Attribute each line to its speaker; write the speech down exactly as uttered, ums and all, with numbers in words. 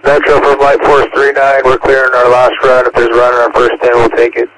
Speaker 1: Metro from Light Force three nine, we're clearing our last run. If there's a run on our first ten, we'll take it.